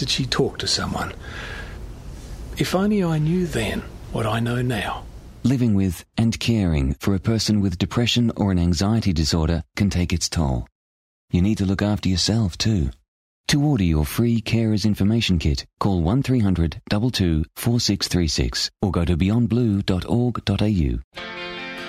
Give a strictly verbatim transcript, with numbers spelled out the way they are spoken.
did she talk to someone? If only I knew then what I know now. Living with and caring for a person with depression or an anxiety disorder can take its toll. You need to look after yourself too. To order your free Carers Information Kit, call one three hundred two two four six three six or go to beyond blue dot org dot a u.